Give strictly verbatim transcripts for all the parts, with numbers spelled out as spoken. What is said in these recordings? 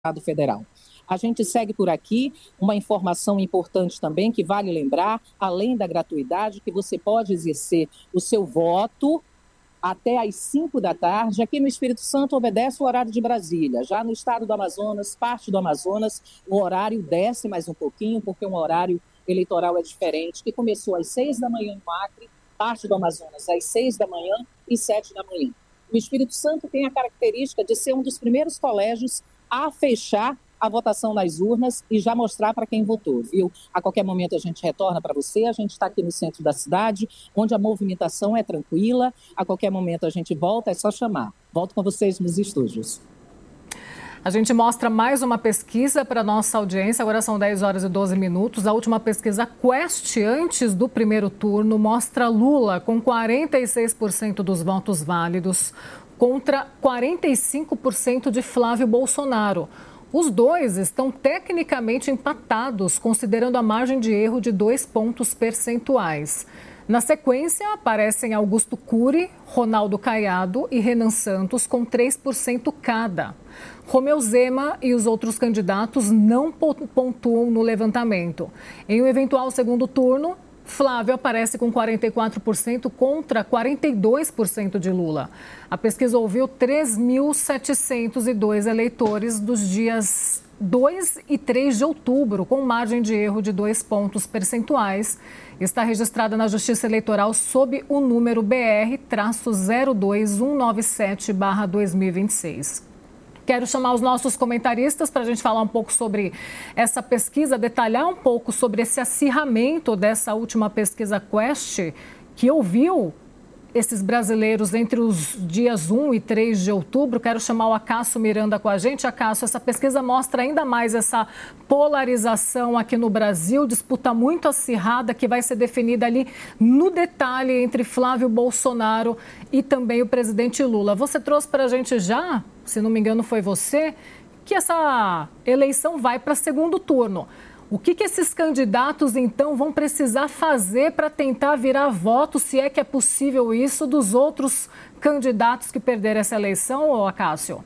Federal. A gente segue por aqui uma informação importante também que vale lembrar, além da gratuidade, que você pode exercer o seu voto até às cinco da tarde. Aqui no Espírito Santo obedece o horário de Brasília. Já no estado do Amazonas, parte do Amazonas, o horário desce mais um pouquinho, porque o horário eleitoral é diferente, que começou às seis da manhã no Acre, parte do Amazonas às seis da manhã e sete da manhã. O Espírito Santo tem a característica de ser um dos primeiros colégios a fechar a votação nas urnas e já mostrar para quem votou, viu? A qualquer momento a gente retorna para você, a gente está aqui no centro da cidade, onde a movimentação é tranquila, a qualquer momento a gente volta, é só chamar. Volto com vocês nos estúdios. A gente mostra mais uma pesquisa para a nossa audiência, agora são dez horas e doze minutos. A última pesquisa Quest, antes do primeiro turno, mostra Lula com quarenta e seis por cento dos votos válidos contra quarenta e cinco por cento de Flávio Bolsonaro. Os dois estão tecnicamente empatados, considerando a margem de erro de dois pontos percentuais. Na sequência, aparecem Augusto Cury, Ronaldo Caiado e Renan Santos, com três por cento cada. Romeu Zema e os outros candidatos não pontuam no levantamento. Em um eventual segundo turno, Flávio aparece com quarenta e quatro por cento contra quarenta e dois por cento de Lula. A pesquisa ouviu três mil setecentos e dois eleitores dos dias dois e três de outubro, com margem de erro de dois pontos percentuais. Está registrada na Justiça Eleitoral sob o número B R zero dois um nove sete barra dois mil e vinte e seis. Quero chamar os nossos comentaristas para a gente falar um pouco sobre essa pesquisa, detalhar um pouco sobre esse acirramento dessa última pesquisa Quest, que ouviu esses brasileiros entre os dias um e três de outubro. Quero chamar o Acácio Miranda com a gente. Acácio, essa pesquisa mostra ainda mais essa polarização aqui no Brasil, disputa muito acirrada que vai ser definida ali no detalhe entre Flávio Bolsonaro e também o presidente Lula. Você trouxe para a gente já, se não me engano foi você, que essa eleição vai para segundo turno. O que, que esses candidatos, então, vão precisar fazer para tentar virar voto, se é que é possível isso, dos outros candidatos que perderam essa eleição, ou Acácio?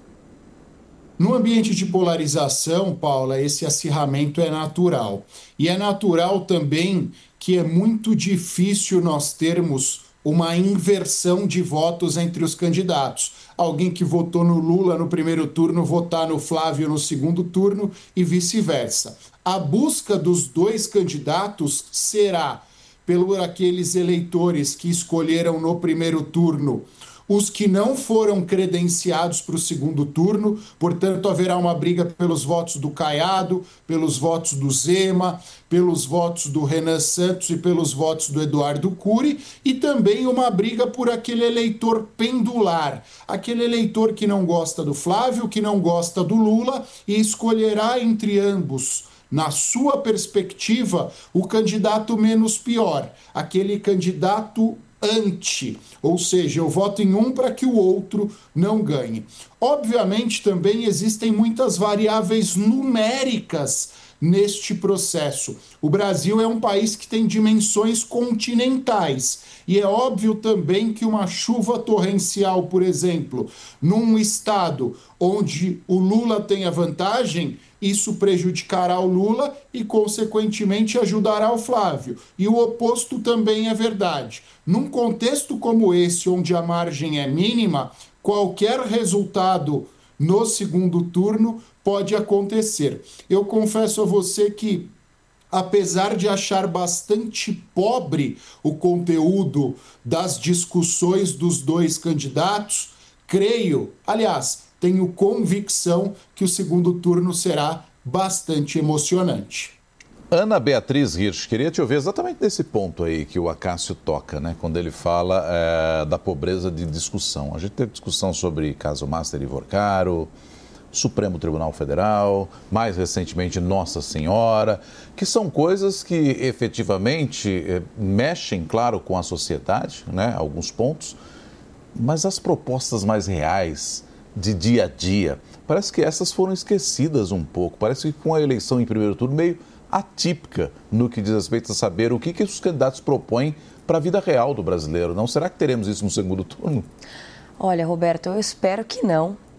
No ambiente de polarização, Paula, esse acirramento é natural. E é natural também que é muito difícil nós termos uma inversão de votos entre os candidatos. Alguém que votou no Lula no primeiro turno votar no Flávio no segundo turno e vice-versa. A busca dos dois candidatos será por aqueles eleitores que escolheram no primeiro turno os que não foram credenciados para o segundo turno, portanto haverá uma briga pelos votos do Caiado, pelos votos do Zema, pelos votos do Renan Santos e pelos votos do Eduardo Cury, e também uma briga por aquele eleitor pendular, aquele eleitor que não gosta do Flávio, que não gosta do Lula e escolherá entre ambos, na sua perspectiva, o candidato menos pior, aquele candidato anti, ou seja, eu voto em um para que o outro não ganhe. Obviamente, também existem muitas variáveis numéricas neste processo. O Brasil é um país que tem dimensões continentais e é óbvio também que uma chuva torrencial, por exemplo, num estado onde o Lula tem a vantagem, isso prejudicará o Lula e, consequentemente, ajudará o Flávio. E o oposto também é verdade. Num contexto como esse, onde a margem é mínima, qualquer resultado no segundo turno pode acontecer. Eu confesso a você que, apesar de achar bastante pobre o conteúdo das discussões dos dois candidatos, creio, aliás, tenho convicção que o segundo turno será bastante emocionante. Ana Beatriz Hirsch, queria te ouvir exatamente nesse ponto aí que o Acácio toca, né? Quando ele fala é, da pobreza de discussão. A gente teve discussão sobre caso Master e Vorcaro, Supremo Tribunal Federal, mais recentemente Nossa Senhora, que são coisas que efetivamente é, mexem, claro, com a sociedade, né? Alguns pontos, mas as propostas mais reais de dia a dia, parece que essas foram esquecidas um pouco. Parece que com a eleição em primeiro turno meio atípica no que diz respeito a saber o que, que os candidatos propõem para a vida real do brasileiro. Não será que teremos isso no segundo turno? Olha, Roberto, eu espero que não,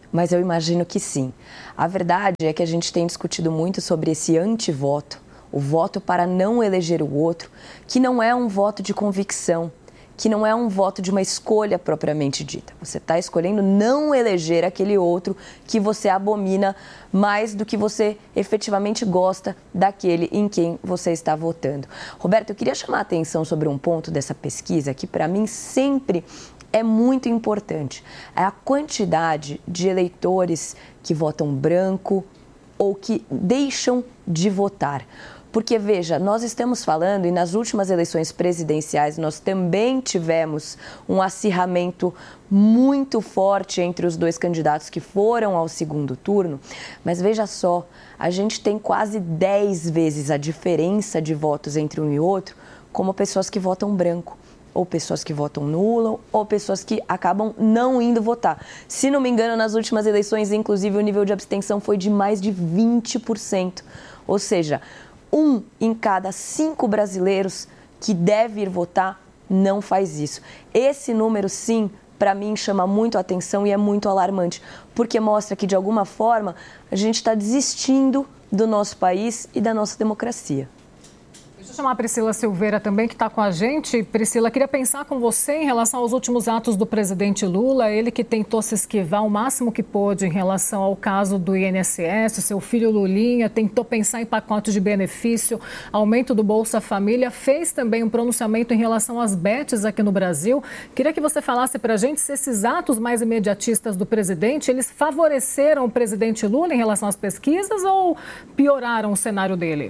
mas eu imagino que sim. A verdade é que a gente tem discutido muito sobre esse antivoto, o voto para não eleger o outro, que não é um voto de convicção, que não é um voto de uma escolha propriamente dita. Você está escolhendo não eleger aquele outro que você abomina mais do que você efetivamente gosta daquele em quem você está votando. Roberto, eu queria chamar a atenção sobre um ponto dessa pesquisa que, para mim, sempre é muito importante. É a quantidade de eleitores que votam branco ou que deixam de votar. Porque, veja, nós estamos falando, e nas últimas eleições presidenciais nós também tivemos um acirramento muito forte entre os dois candidatos que foram ao segundo turno, mas veja só, a gente tem quase dez vezes a diferença de votos entre um e outro, como pessoas que votam branco, ou pessoas que votam nulo, ou pessoas que acabam não indo votar. Se não me engano, nas últimas eleições, inclusive, o nível de abstenção foi de mais de vinte por cento, ou seja, um em cada cinco brasileiros que deve ir votar não faz isso. Esse número, sim, para mim chama muito a atenção e é muito alarmante, porque mostra que, de alguma forma, a gente está desistindo do nosso país e da nossa democracia. Deixa eu chamar a Priscila Silveira também, que está com a gente. Priscila, queria pensar com você em relação aos últimos atos do presidente Lula, ele que tentou se esquivar o máximo que pôde em relação ao caso do I N S S, seu filho Lulinha, tentou pensar em pacotes de benefício, aumento do Bolsa Família, fez também um pronunciamento em relação às bets aqui no Brasil. Queria que você falasse para a gente se esses atos mais imediatistas do presidente, eles favoreceram o presidente Lula em relação às pesquisas ou pioraram o cenário dele?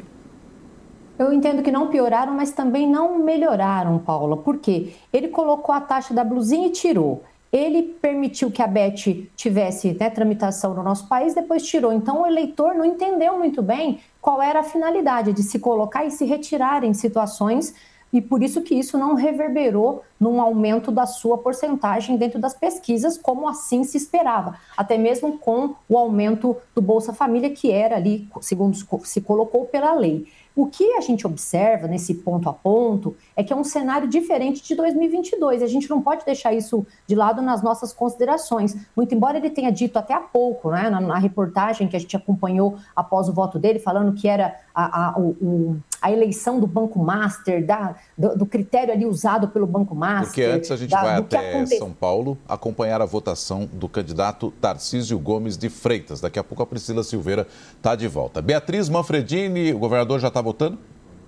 Eu entendo que não pioraram, mas também não melhoraram, Paula. Por quê? Ele colocou a taxa da blusinha e tirou. Ele permitiu que a Bet tivesse, né, tramitação no nosso país, depois tirou. Então, o eleitor não entendeu muito bem qual era a finalidade de se colocar e se retirar em situações, e por isso que isso não reverberou num aumento da sua porcentagem dentro das pesquisas, como assim se esperava. Até mesmo com o aumento do Bolsa Família, que era ali, segundo se colocou, pela lei. O que a gente observa nesse ponto a ponto é que é um cenário diferente de dois mil e vinte e dois. A gente não pode deixar isso de lado nas nossas considerações. Muito embora ele tenha dito até há pouco, né, na, na reportagem que a gente acompanhou após o voto dele, falando que era a, a, o, a eleição do Banco Master, da, do, do critério ali usado pelo Banco Master. Porque antes a gente da, vai até aconte... São Paulo acompanhar a votação do candidato Tarcísio Gomes de Freitas. Daqui a pouco a Priscila Silveira está de volta. Beatriz Manfredini, o governador já está votando?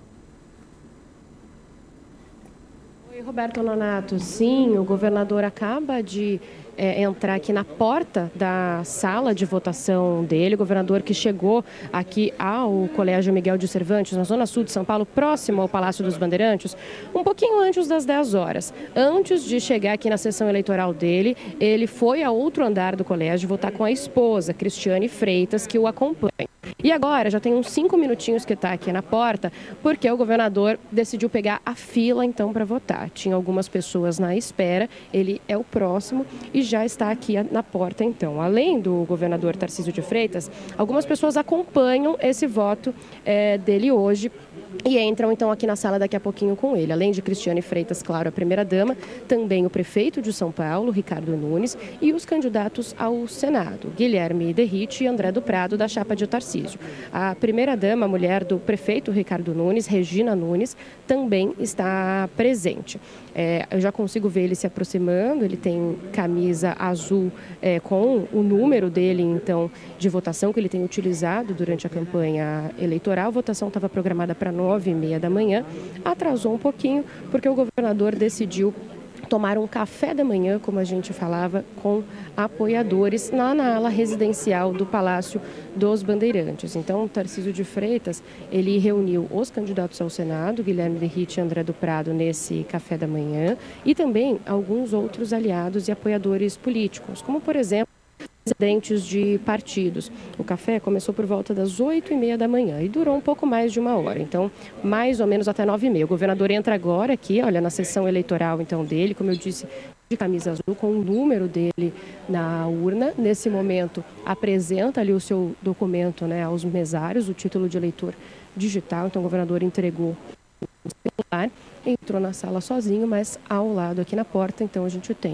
Oi, Roberto Nonato. Sim, o governador acaba de é, entrar aqui na porta da sala de votação dele. O governador que chegou aqui ao Colégio Miguel de Cervantes, na zona sul de São Paulo, próximo ao Palácio dos Bandeirantes, um pouquinho antes das dez horas. Antes de chegar aqui na sessão eleitoral dele, ele foi a outro andar do colégio votar com a esposa, Cristiane Freitas, que o acompanha. E agora, já tem uns cinco minutinhos que está aqui na porta, porque o governador decidiu pegar a fila, então, para votar. Tinha algumas pessoas na espera, ele é o próximo e já está aqui na porta, então. Além do governador Tarcísio de Freitas, algumas pessoas acompanham esse voto é, dele hoje e entram, então, aqui na sala daqui a pouquinho com ele. Além de Cristiane Freitas, claro, a primeira-dama, também o prefeito de São Paulo, Ricardo Nunes, e os candidatos ao Senado, Guilherme Derrite e André do Prado, da chapa de Tarcísio. A primeira-dama, a mulher do prefeito Ricardo Nunes, Regina Nunes, também está presente. É, eu já consigo ver ele se aproximando, ele tem camisa azul é, com o número dele, então, de votação que ele tem utilizado durante a campanha eleitoral. A votação estava programada para nove e meia da manhã, atrasou um pouquinho porque o governador decidiu tomar um café da manhã, como a gente falava, com apoiadores lá na ala residencial do Palácio dos Bandeirantes. Então, Tarcísio de Freitas, ele reuniu os candidatos ao Senado, Guilherme Derrite e André do Prado, nesse café da manhã, e também alguns outros aliados e apoiadores políticos, como, por exemplo, presidentes de partidos. O café começou por volta das oito e meia da manhã e durou um pouco mais de uma hora, então mais ou menos até nove e meia. O governador entra agora aqui, olha, na sessão eleitoral então dele, como eu disse, de camisa azul, com o número dele na urna. Nesse momento apresenta ali o seu documento, né, aos mesários, o título de eleitor digital. Então o governador entregou o celular, entrou na sala sozinho, mas ao lado aqui na porta, então a gente tem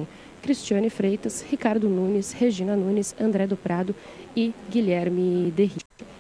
Cristiane Freitas, Ricardo Nunes, Regina Nunes, André do Prado e Guilherme Derrite.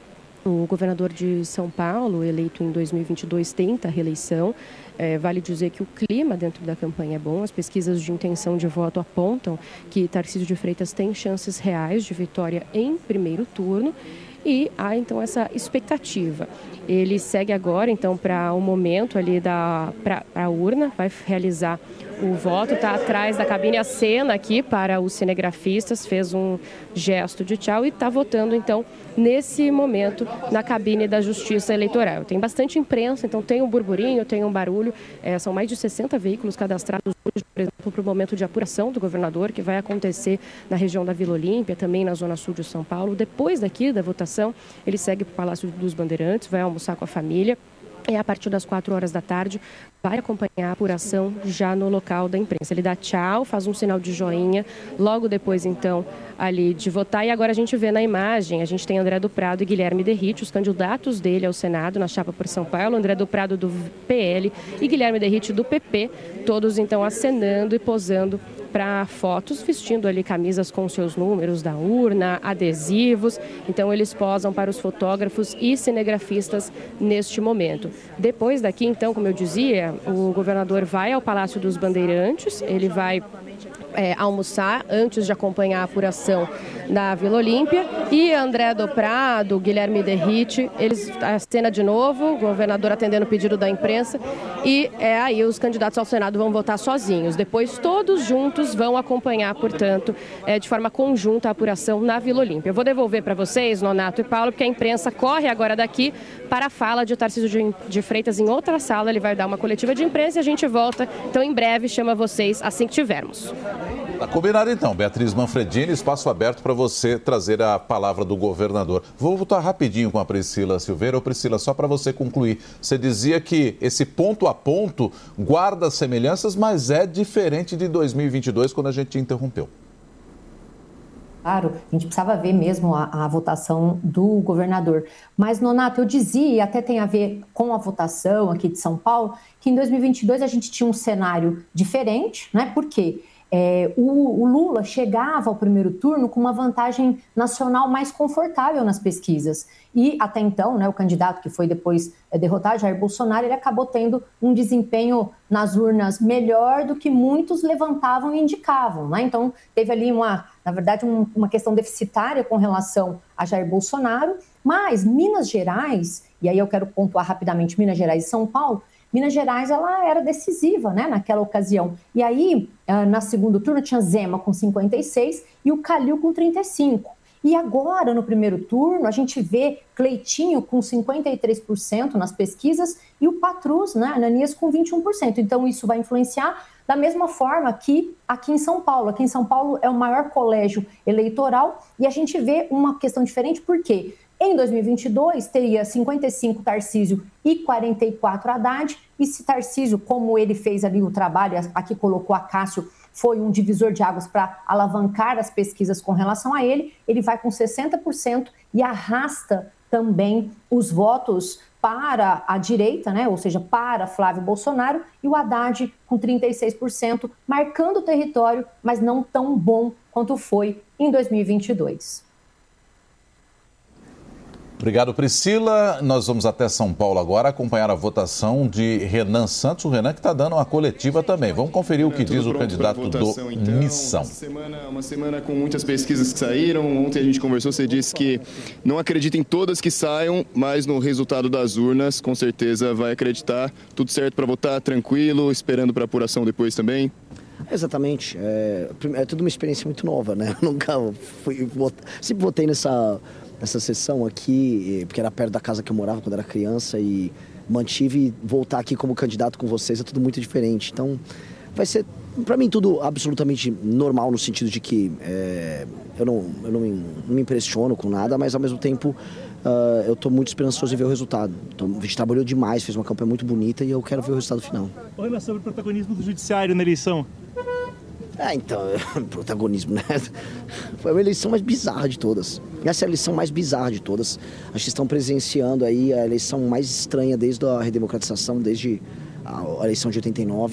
O governador de São Paulo, eleito em dois mil e vinte e dois, tenta a reeleição. É, vale dizer que o clima dentro da campanha é bom. As pesquisas de intenção de voto apontam que Tarcísio de Freitas tem chances reais de vitória em primeiro turno. E há, então, essa expectativa. Ele segue agora, então, para o momento ali da pra, a urna, vai realizar o voto, está atrás da cabine, acena aqui para os cinegrafistas, fez um gesto de tchau e está votando, então, nesse momento, na cabine da Justiça Eleitoral. Tem bastante imprensa, então tem um burburinho, tem um barulho, é, são mais de sessenta veículos cadastrados hoje, por exemplo, para o momento de apuração do governador, que vai acontecer na região da Vila Olímpia, também na zona sul de São Paulo. Depois daqui da votação, ele segue para o Palácio dos Bandeirantes, vai almoçar com a família. E a partir das quatro horas da tarde vai acompanhar a apuração já no local da imprensa. Ele dá tchau, faz um sinal de joinha, logo depois, então, ali de votar. E agora a gente vê na imagem, a gente tem André do Prado e Guilherme Derrite, os candidatos dele ao Senado, na chapa por São Paulo. André do Prado do P L e Guilherme Derrite do P P, todos, então, acenando e posando para fotos, vestindo ali camisas com seus números da urna, adesivos. Então, eles posam para os fotógrafos e cinegrafistas neste momento. Depois daqui, então, como eu dizia, o governador vai ao Palácio dos Bandeirantes, ele vai é, almoçar antes de acompanhar a apuração da Vila Olímpia. E André do Prado, Guilherme Derrite, eles acena de novo, o governador atendendo o pedido da imprensa. E é aí os candidatos ao Senado vão votar sozinhos. Depois, todos juntos vão acompanhar, portanto, é, de forma conjunta a apuração na Vila Olímpia. Eu vou devolver para vocês, Nonato e Paulo, porque a imprensa corre agora daqui para a fala de Tarcísio de, de Freitas em outra sala. Ele vai dar uma coletiva de imprensa e a gente volta. Então, em breve, chama vocês assim que tivermos. Tá combinado então, Beatriz Manfredini, espaço aberto para você trazer a palavra do governador. Vou voltar rapidinho com a Priscila Silveira. Ô Priscila, só para você concluir, você dizia que esse ponto a ponto guarda semelhanças, mas é diferente de dois mil e vinte e dois, quando a gente te interrompeu. Claro, a gente precisava ver mesmo a, a votação do governador. Mas, Nonato, eu dizia, e até tem a ver com a votação aqui de São Paulo, que em dois mil e vinte e dois a gente tinha um cenário diferente, né? Por quê? É, o, o Lula chegava ao primeiro turno com uma vantagem nacional mais confortável nas pesquisas. E, até então, né, o candidato que foi depois é, derrotado, Jair Bolsonaro, ele acabou tendo um desempenho nas urnas melhor do que muitos levantavam e indicavam, né? Então, teve ali, uma, na verdade, um, uma questão deficitária com relação a Jair Bolsonaro. Mas Minas Gerais, e aí eu quero pontuar rapidamente Minas Gerais e São Paulo, Minas Gerais, ela era decisiva, né, naquela ocasião. E aí, na segundo turno, tinha Zema com cinquenta e seis e o Calil com trinta e cinco. E agora, no primeiro turno, a gente vê Cleitinho com cinquenta e três por cento nas pesquisas e o Patrus, né, Ananias, com vinte e um por cento. Então, isso vai influenciar da mesma forma que aqui em São Paulo. Aqui em São Paulo é o maior colégio eleitoral e a gente vê uma questão diferente, por quê? Em dois mil e vinte e dois, teria cinquenta e cinco Tarcísio e quarenta e quatro Haddad. E se Tarcísio, como ele fez ali o trabalho, aqui colocou a Cássio, foi um divisor de águas para alavancar as pesquisas com relação a ele, ele vai com sessenta por cento e arrasta também os votos para a direita, né? Ou seja, para Flávio Bolsonaro, e o Haddad com trinta e seis por cento, marcando o território, mas não tão bom quanto foi em dois mil e vinte e dois. Obrigado, Priscila. Nós vamos até São Paulo agora acompanhar a votação de Renan Santos. O Renan que está dando uma coletiva também. Vamos conferir o que diz o candidato votação, do então. Missão. Uma semana, uma semana com muitas pesquisas que saíram. Ontem a gente conversou, você disse que não acredita em todas que saiam, mas no resultado das urnas, com certeza vai acreditar. Tudo certo para votar, tranquilo, esperando para apuração depois também? Exatamente. É, é tudo uma experiência muito nova, né? Eu nunca fui... Sempre votei nessa... Essa sessão aqui, porque era perto da casa que eu morava quando era criança e mantive voltar aqui como candidato com vocês, é tudo muito diferente. Então, vai ser, para mim, tudo absolutamente normal no sentido de que é, eu, não, eu não, me, não me impressiono com nada, mas ao mesmo tempo uh, eu estou muito esperançoso em ver o resultado. Então, a gente trabalhou demais, fez uma campanha muito bonita e eu quero ver o resultado final. Olha sobre o protagonismo do judiciário na eleição. Ah, então, protagonismo, né? Foi a eleição mais bizarra de todas. Essa é a eleição mais bizarra de todas. Acho que estão presenciando aí a eleição mais estranha desde a redemocratização, desde a eleição de oitenta e nove.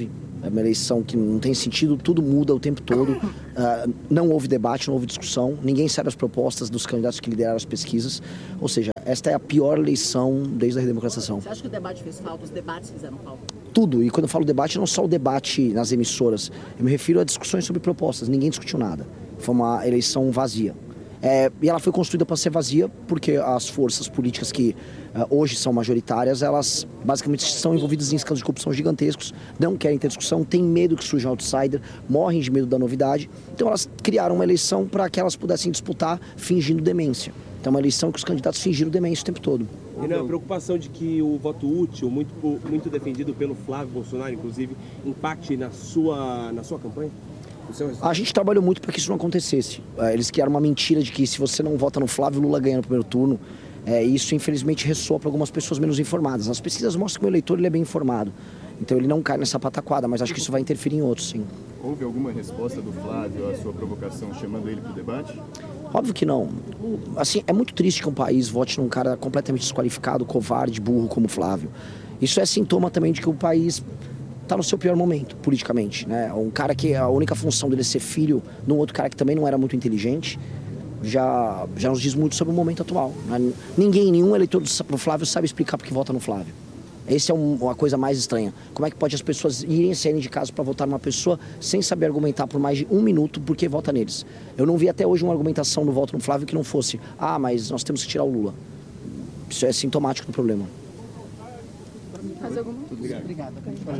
É uma eleição que não tem sentido, tudo muda o tempo todo. Uh, não houve debate, não houve discussão. Ninguém sabe as propostas dos candidatos que lideraram as pesquisas. Ou seja, esta é a pior eleição desde a redemocratização. Você acha que o debate fez falta? Os debates fizeram falta? Tudo. E quando eu falo debate, não só o debate nas emissoras. Eu me refiro a discussões sobre propostas. Ninguém discutiu nada. Foi uma eleição vazia. É, e ela foi construída para ser vazia porque as forças políticas que uh, hoje são majoritárias, elas basicamente estão envolvidas em escândalos de corrupção gigantescos, não querem ter discussão, têm medo que surja um outsider, morrem de medo da novidade. Então elas criaram uma eleição para que elas pudessem disputar fingindo demência. Então é uma eleição que os candidatos fingiram demência o tempo todo. E não, a preocupação de que o voto útil, muito, muito defendido pelo Flávio Bolsonaro, inclusive, impacte na sua, na sua campanha? A gente trabalhou muito para que isso não acontecesse. Eles criaram uma mentira de que se você não vota no Flávio, Lula ganha no primeiro turno. É, isso, infelizmente, ressoa para algumas pessoas menos informadas. As pesquisas mostram que o eleitor ele é bem informado. Então ele não cai nessa pataquada, mas acho que isso vai interferir em outros, sim. Houve alguma resposta do Flávio à sua provocação chamando ele para o debate? Óbvio que não. Assim, é muito triste que um país vote num cara completamente desqualificado, covarde, burro como o Flávio. Isso é sintoma também de que o país está no seu pior momento, politicamente, né? Um cara que a única função dele é ser filho de um outro cara que também não era muito inteligente, já, já nos diz muito sobre o momento atual. Né? Ninguém, nenhum eleitor do Flávio sabe explicar porque vota no Flávio. Essa é um, uma coisa mais estranha. Como é que pode as pessoas irem e saírem de casa para votar numa pessoa sem saber argumentar por mais de um minuto por que vota neles? Eu não vi até hoje uma argumentação no voto no Flávio que não fosse, ah, mas nós temos que tirar o Lula. Isso é sintomático do problema. Fazer alguma coisa? Obrigado. Obrigada.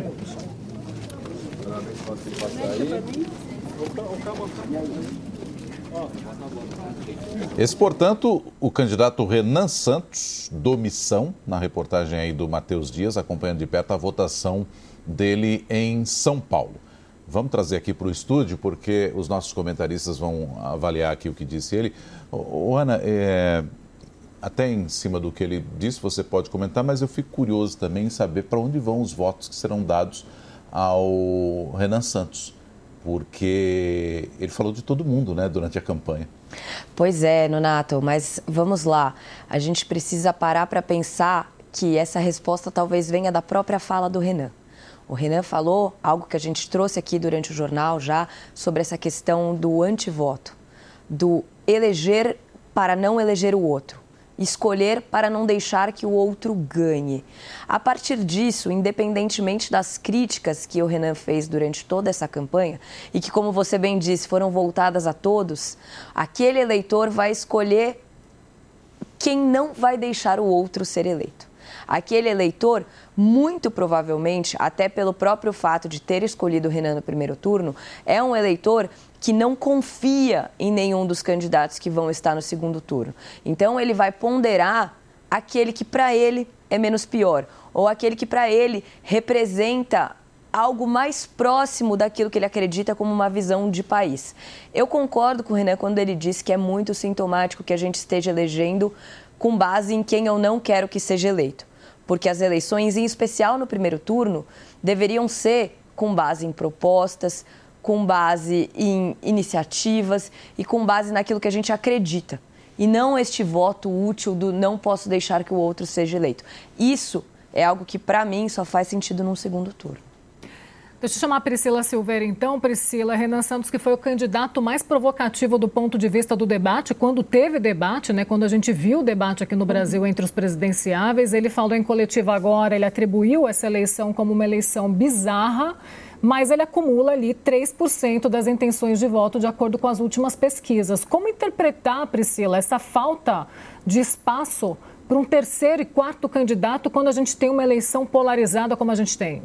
Esse, portanto, o candidato Renan Santos, do Missão, na reportagem aí do Matheus Dias, acompanhando de perto a votação dele em São Paulo. Vamos trazer aqui para o estúdio, porque os nossos comentaristas vão avaliar aqui o que disse ele. Ô, ô, Ana, é... até em cima do que ele disse, você pode comentar, mas eu fico curioso também em saber para onde vão os votos que serão dados ao Renan Santos, porque ele falou de todo mundo, né, durante a campanha. Pois é, Nonato, mas vamos lá. A gente precisa parar para pensar que essa resposta talvez venha da própria fala do Renan. O Renan falou algo que a gente trouxe aqui durante o jornal já sobre essa questão do antivoto, do eleger para não eleger o outro. Escolher para não deixar que o outro ganhe. A partir disso, independentemente das críticas que o Renan fez durante toda essa campanha, e que, como você bem disse, foram voltadas a todos, aquele eleitor vai escolher quem não vai deixar o outro ser eleito. Aquele eleitor, muito provavelmente, até pelo próprio fato de ter escolhido o Renan no primeiro turno, é um eleitor que não confia em nenhum dos candidatos que vão estar no segundo turno. Então, ele vai ponderar aquele que, para ele, é menos pior, ou aquele que, para ele, representa algo mais próximo daquilo que ele acredita como uma visão de país. Eu concordo com o Renan quando ele disse que é muito sintomático que a gente esteja elegendo com base em quem eu não quero que seja eleito. Porque as eleições, em especial no primeiro turno, deveriam ser com base em propostas, com base em iniciativas e com base naquilo que a gente acredita. E não este voto útil do não posso deixar que o outro seja eleito. Isso é algo que, para mim, só faz sentido num segundo turno. Deixa eu chamar a Priscila Silveira, então. Priscila, Renan Santos, que foi o candidato mais provocativo do ponto de vista do debate, quando teve debate, né? Quando a gente viu o debate aqui no Brasil entre os presidenciáveis, ele falou em coletiva agora, ele atribuiu essa eleição como uma eleição bizarra, mas ele acumula ali três por cento das intenções de voto, de acordo com as últimas pesquisas. Como interpretar, Priscila, essa falta de espaço para um terceiro e quarto candidato quando a gente tem uma eleição polarizada como a gente tem?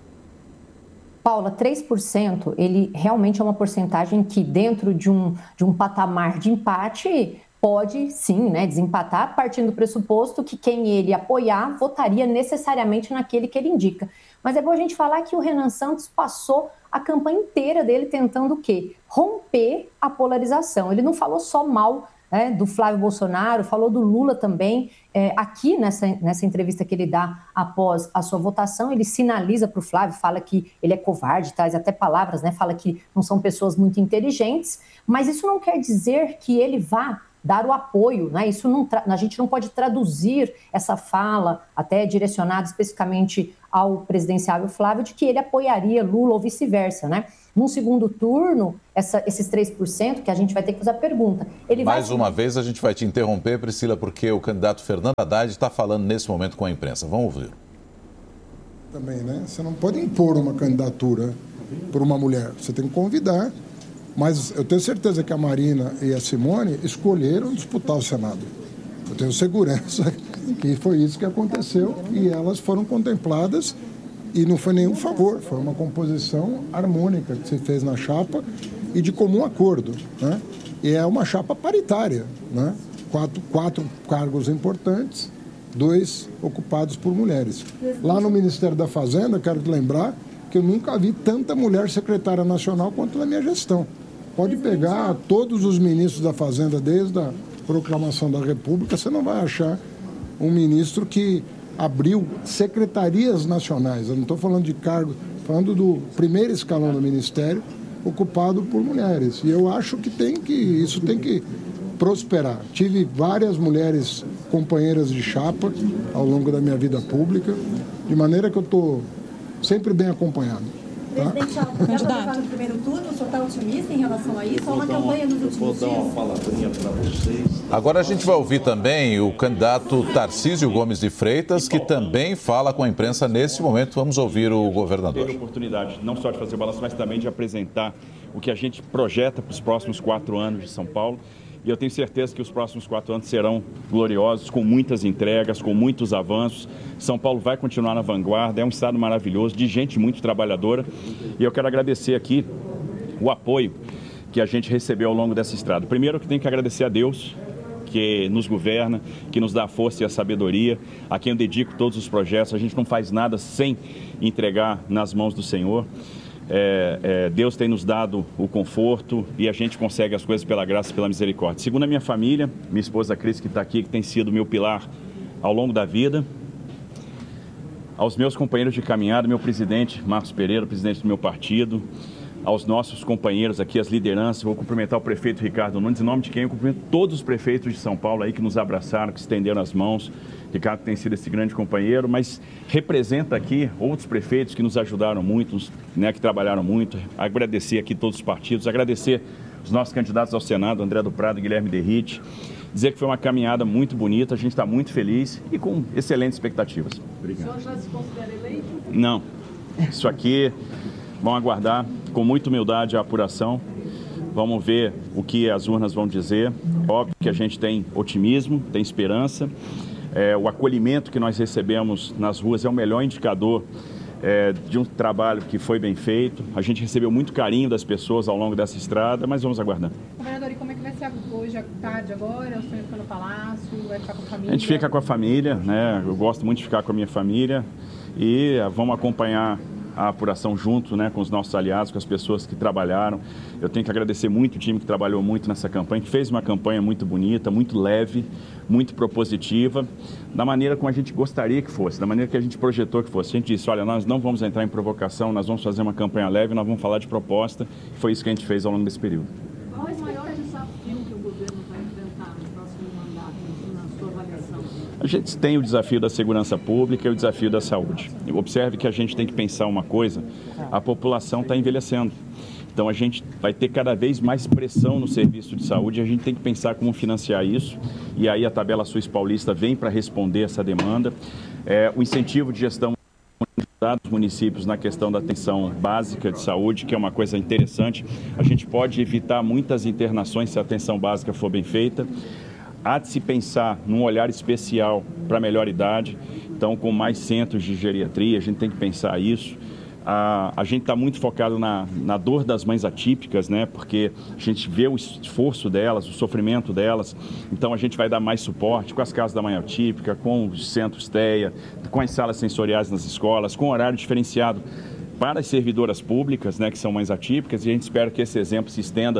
Paula, três por cento, ele realmente é uma porcentagem que dentro de um, de um patamar de empate pode sim, né, desempatar, partindo do pressuposto que quem ele apoiar votaria necessariamente naquele que ele indica. Mas é bom a gente falar que o Renan Santos passou a campanha inteira dele tentando o quê? Romper a polarização. Ele não falou só mal, né, do Flávio Bolsonaro, falou do Lula também. É, aqui, nessa, nessa entrevista que ele dá após a sua votação, ele sinaliza para o Flávio, fala que ele é covarde, traz até palavras, né, fala que não são pessoas muito inteligentes, mas isso não quer dizer que ele vá dar o apoio, né? Isso não tra- a gente não pode traduzir essa fala, até direcionada especificamente ao presidenciável Flávio, de que ele apoiaria Lula ou vice-versa, né? Num segundo turno, essa, esses três por cento, que a gente vai ter que fazer a pergunta. Ele Mais vai... uma vez a gente vai te interromper, Priscila, porque o candidato Fernando Haddad está falando nesse momento com a imprensa. Vamos ouvir. Também, né? Você não pode impor uma candidatura por uma mulher. Você tem que convidar. Mas eu tenho certeza que a Marina e a Simone escolheram disputar o Senado. Eu tenho segurança que foi isso que aconteceu e elas foram contempladas e não foi nenhum favor, foi uma composição harmônica que se fez na chapa e de comum acordo, né? E é uma chapa paritária, né? Quatro, quatro cargos importantes, dois ocupados por mulheres. Lá no Ministério da Fazenda, quero te lembrar que eu nunca vi tanta mulher secretária nacional quanto na minha gestão. Pode pegar todos os ministros da Fazenda desde a proclamação da República, você não vai achar um ministro que abriu secretarias nacionais. Eu não estou falando de cargo, falando do primeiro escalão do Ministério ocupado por mulheres. E eu acho que tem que isso tem que prosperar. Tive várias mulheres companheiras de chapa ao longo da minha vida pública, de maneira que eu estou sempre bem acompanhado. Presidente, já para levar no primeiro turno, o senhor está otimista em relação a isso? Há uma campanha nos últimos dias? Vou dar uma palavrinha para vocês. Agora a gente vai ouvir também o candidato Tarcísio Gomes de Freitas, que também fala com a imprensa nesse momento. Vamos ouvir o governador. Teve a oportunidade não só de fazer o balanço, mas também de apresentar o que a gente projeta para os próximos quatro anos de São Paulo. E eu tenho certeza que os próximos quatro anos serão gloriosos, com muitas entregas, com muitos avanços. São Paulo vai continuar na vanguarda, é um estado maravilhoso, de gente muito trabalhadora. E eu quero agradecer aqui o apoio que a gente recebeu ao longo dessa estrada. Primeiro, que tenho que agradecer a Deus, que nos governa, que nos dá a força e a sabedoria, a quem eu dedico todos os projetos. A gente não faz nada sem entregar nas mãos do Senhor. É, é, Deus tem nos dado o conforto e a gente consegue as coisas pela graça e pela misericórdia. Segundo a minha família, minha esposa Cris, que está aqui, que tem sido meu pilar ao longo da vida. Aos meus companheiros de caminhada, meu presidente Marcos Pereira, presidente do meu partido. Aos nossos companheiros aqui, as lideranças. Vou cumprimentar o prefeito Ricardo Nunes, em nome de quem eu cumprimento todos os prefeitos de São Paulo aí que nos abraçaram, que estenderam as mãos. Ricardo tem sido esse grande companheiro, mas representa aqui outros prefeitos que nos ajudaram muito, né, que trabalharam muito. Agradecer aqui todos os partidos, agradecer os nossos candidatos ao Senado, André do Prado e Guilherme Derrite. Dizer que foi uma caminhada muito bonita, a gente está muito feliz e com excelentes expectativas. Obrigado. O senhor já se considera eleito? Não. Isso aqui, vamos aguardar com muita humildade a apuração. Vamos ver o que as urnas vão dizer. Óbvio que a gente tem otimismo, tem esperança. É, o acolhimento que nós recebemos nas ruas é o melhor indicador é, de um trabalho que foi bem feito. A gente recebeu muito carinho das pessoas ao longo dessa estrada, mas vamos aguardar. Governador, e como é que vai ser hoje à tarde agora? O senhor fica no Palácio, vai ficar com a família? A gente fica com a família, né? Eu gosto muito de ficar com a minha família e vamos acompanhar a apuração junto, né, com os nossos aliados, com as pessoas que trabalharam. Eu tenho que agradecer muito o time que trabalhou muito nessa campanha, que fez uma campanha muito bonita, muito leve, muito propositiva, da maneira como a gente gostaria que fosse, da maneira que a gente projetou que fosse. A gente disse, olha, nós não vamos entrar em provocação, nós vamos fazer uma campanha leve, nós vamos falar de proposta. Foi isso que a gente fez ao longo desse período. Qual é o maior desafio que o governo vai enfrentar no próximo mandato, na sua avaliação? A gente tem o desafio da segurança pública e o desafio da saúde. Observe que a gente tem que pensar uma coisa, a população está envelhecendo. Então a gente vai ter cada vez mais pressão no serviço de saúde e a gente tem que pensar como financiar isso. E aí a tabela Suíça Paulista vem para responder essa demanda. É, o incentivo de gestão dos municípios na questão da atenção básica de saúde, que é uma coisa interessante. A gente pode evitar muitas internações se a atenção básica for bem feita. Há de se pensar num olhar especial para a melhor idade, então com mais centros de geriatria, a gente tem que pensar isso. A, a gente está muito focado na, na dor das mães atípicas, né? Porque a gente vê o esforço delas, o sofrimento delas, então a gente vai dar mais suporte com as casas da mãe atípica, com os centros T E A, com as salas sensoriais nas escolas, com horário diferenciado para as servidoras públicas, né, que são mães atípicas, e a gente espera que esse exemplo se estenda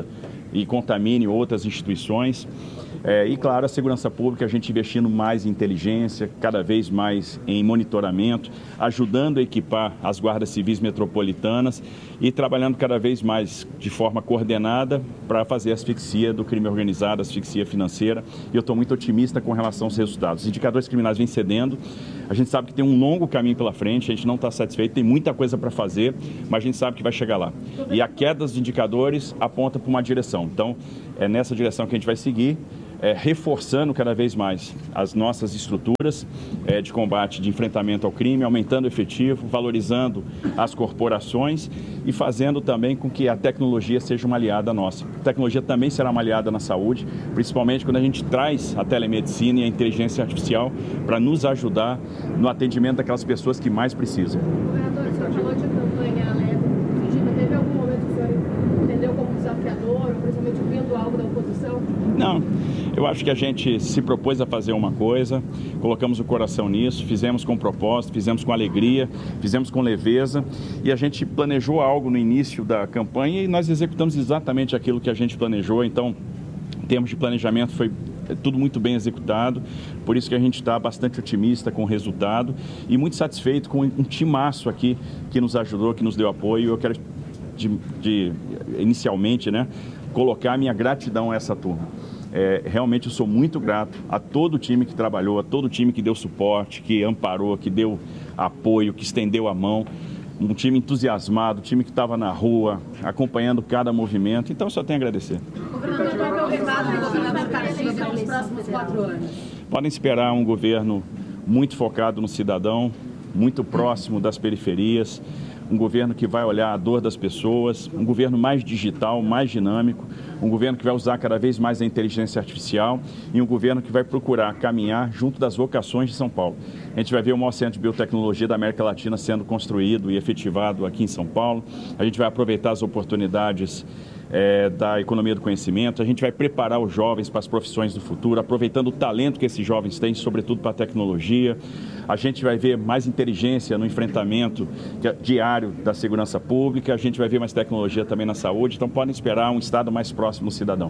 e contamine outras instituições. É, e, claro, a segurança pública, a gente investindo mais em inteligência, cada vez mais em monitoramento, ajudando a equipar as guardas civis metropolitanas e trabalhando cada vez mais de forma coordenada para fazer a asfixia do crime organizado, a asfixia financeira. E eu estou muito otimista com relação aos resultados. Os indicadores criminais vêm cedendo, a gente sabe que tem um longo caminho pela frente, a gente não está satisfeito, tem muita coisa para fazer, mas a gente sabe que vai chegar lá. E a queda dos indicadores aponta para uma direção. Então, é nessa direção que a gente vai seguir. É, reforçando cada vez mais as nossas estruturas é, de combate, de enfrentamento ao crime, aumentando o efetivo, valorizando as corporações e fazendo também com que a tecnologia seja uma aliada nossa. A tecnologia também será uma aliada na saúde, principalmente quando a gente traz a telemedicina e a inteligência artificial para nos ajudar no atendimento daquelas pessoas que mais precisam. Governador, o senhor falou de campanha alegre. Teve algum momento que o senhor entendeu como desafiador, principalmente ouvindo algo da oposição? Não. Eu acho que a gente se propôs a fazer uma coisa, colocamos o coração nisso, fizemos com propósito, fizemos com alegria, fizemos com leveza e a gente planejou algo no início da campanha e nós executamos exatamente aquilo que a gente planejou. Então, em termos de planejamento, foi tudo muito bem executado, por isso que a gente está bastante otimista com o resultado e muito satisfeito com um timaço aqui que nos ajudou, que nos deu apoio. Eu quero, de, de, inicialmente, né, colocar a minha gratidão a essa turma. É, realmente eu sou muito grato a todo o time que trabalhou, a todo o time que deu suporte, que amparou, que deu apoio, que estendeu a mão. Um time entusiasmado, um time que estava na rua, acompanhando cada movimento. Então, eu só tenho a agradecer. Governador, qual é o recado do governador Tarcísio nos próximos quatro anos? Podem esperar um governo muito focado no cidadão, muito próximo das periferias, um governo que vai olhar a dor das pessoas, um governo mais digital, mais dinâmico, um governo que vai usar cada vez mais a inteligência artificial e um governo que vai procurar caminhar junto das vocações de São Paulo. A gente vai ver o maior centro de biotecnologia da América Latina sendo construído e efetivado aqui em São Paulo. A gente vai aproveitar as oportunidades É, da economia do conhecimento, a gente vai preparar os jovens para as profissões do futuro, aproveitando o talento que esses jovens têm, sobretudo para a tecnologia. A gente vai ver mais inteligência no enfrentamento diário da segurança pública, a gente vai ver mais tecnologia também na saúde, então podem esperar um Estado mais próximo do cidadão.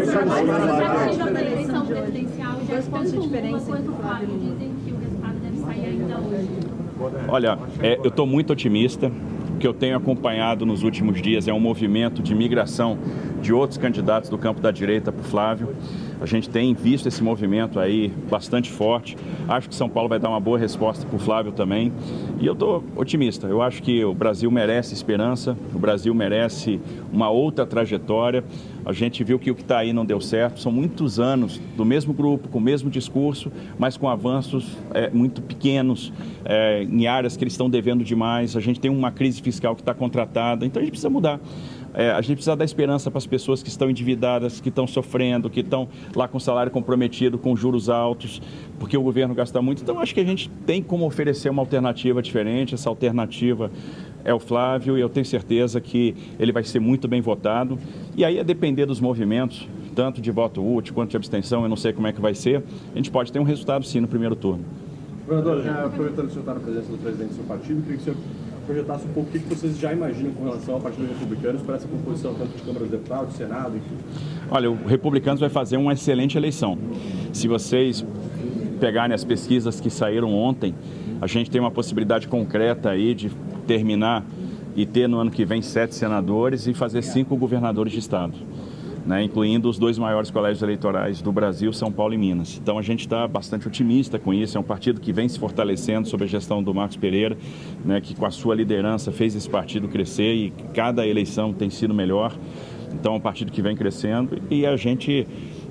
Olha, é, eu estou muito otimista. O que eu tenho acompanhado nos últimos dias é um movimento de migração de outros candidatos do campo da direita para o Flávio. A gente tem visto esse movimento aí bastante forte. Acho que São Paulo vai dar uma boa resposta para o Flávio também. E eu estou otimista. Eu acho que o Brasil merece esperança, o Brasil merece uma outra trajetória. A gente viu que o que está aí não deu certo. São muitos anos do mesmo grupo, com o mesmo discurso, mas com avanços é, muito pequenos é, em áreas que eles estão devendo demais. A gente tem uma crise fiscal que está contratada, então a gente precisa mudar. É, a gente precisa dar esperança para as pessoas que estão endividadas, que estão sofrendo, que estão lá com salário comprometido, com juros altos, porque o governo gasta muito. Então, acho que a gente tem como oferecer uma alternativa diferente. Essa alternativa é o Flávio e eu tenho certeza que ele vai ser muito bem votado. E aí, a depender dos movimentos, tanto de voto útil quanto de abstenção, eu não sei como é que vai ser, a gente pode ter um resultado sim no primeiro turno. Governador, já aproveitando que o senhor está na presença do presidente do seu partido, queria que o senhor projetasse um pouco o que vocês já imaginam com relação ao Partido Republicano para essa composição tanto de Câmara dos Deputados, Senado, enfim. Olha, o Republicanos vai fazer uma excelente eleição. Se vocês pegarem as pesquisas que saíram ontem, a gente tem uma possibilidade concreta aí de terminar e ter no ano que vem sete senadores e fazer cinco governadores de estado, né, incluindo os dois maiores colégios eleitorais do Brasil, São Paulo e Minas. Então a gente está bastante otimista com isso, é um partido que vem se fortalecendo sob a gestão do Marcos Pereira, né, que com a sua liderança fez esse partido crescer e cada eleição tem sido melhor. Então é um partido que vem crescendo e a gente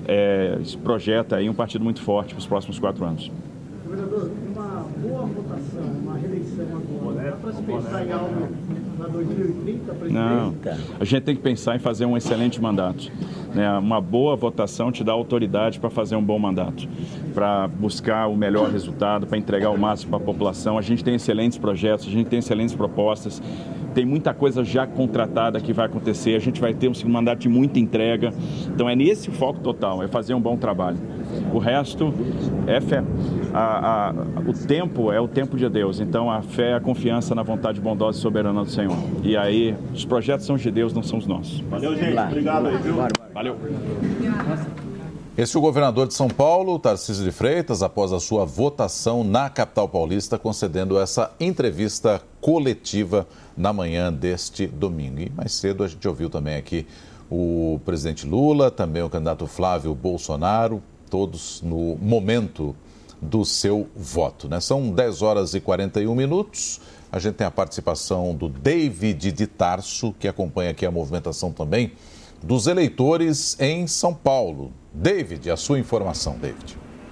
é, projeta aí um partido muito forte para os próximos quatro anos. Governador, uma boa votação, uma reeleição agora, dá para se pensar em algo para dois mil e trinta, presidente? Não, a gente tem que pensar em fazer um excelente mandato. Né? Uma boa votação te dá autoridade para fazer um bom mandato, para buscar o melhor resultado, para entregar o máximo para a população. A gente tem excelentes projetos, a gente tem excelentes propostas, tem muita coisa já contratada que vai acontecer, a gente vai ter um segundo mandato de muita entrega. Então é nesse o foco total, é fazer um bom trabalho. O resto é fé. A, a, o tempo é o tempo de Deus, então a fé é a confiança na vontade bondosa e soberana do Senhor. E aí, os projetos são de Deus, não são os nossos. Valeu, gente. Obrigado aí, viu? Valeu. Esse é o governador de São Paulo, Tarcísio de Freitas, após a sua votação na capital paulista, concedendo essa entrevista coletiva na manhã deste domingo. E mais cedo a gente ouviu também aqui o presidente Lula, também o candidato Flávio Bolsonaro, todos no momento do seu voto, né? São dez horas e quarenta e um minutos. A gente tem a participação do David de Tarso, que acompanha aqui a movimentação também dos eleitores em São Paulo. David, a sua informação, David.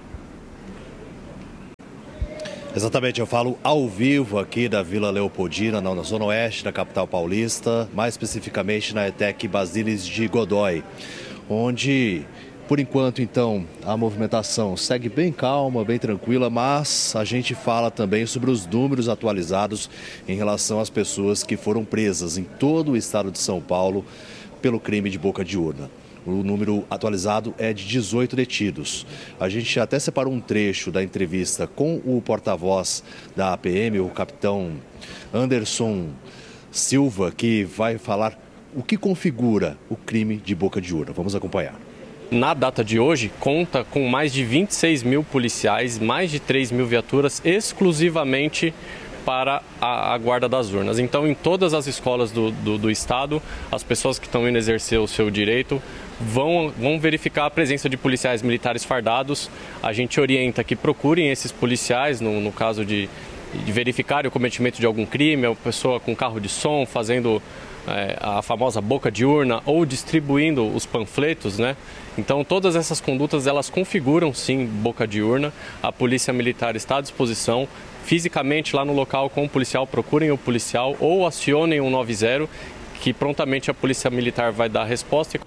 Exatamente, eu falo ao vivo aqui da Vila Leopoldina, na zona oeste da capital paulista, mais especificamente na ETEC Basílides de Godoy, onde, por enquanto, então, a movimentação segue bem calma, bem tranquila, mas a gente fala também sobre os números atualizados em relação às pessoas que foram presas em todo o estado de São Paulo pelo crime de boca de urna. O número atualizado é de dezoito detidos. A gente até separou um trecho da entrevista com o porta-voz da A P M, o capitão Anderson Silva, que vai falar o que configura o crime de boca de urna. Vamos acompanhar. Na data de hoje, conta com mais de vinte e seis mil policiais, mais de três mil viaturas exclusivamente para a, a guarda das urnas. Então, em todas as escolas do, do, do estado, as pessoas que estão indo exercer o seu direito vão, vão verificar a presença de policiais militares fardados. A gente orienta que procurem esses policiais, no, no caso de, de verificar o cometimento de algum crime, a pessoa com carro de som fazendo é, a famosa boca de urna ou distribuindo os panfletos, né? Então, todas essas condutas, elas configuram, sim, boca de urna. A Polícia Militar está à disposição. Fisicamente, lá no local com o policial, procurem o policial ou acionem o um nove zero, que prontamente a Polícia Militar vai dar a resposta.